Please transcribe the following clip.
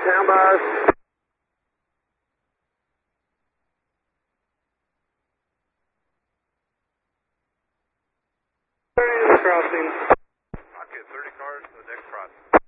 Stand by. Crossing. Okay, 30 cars to the next crossing.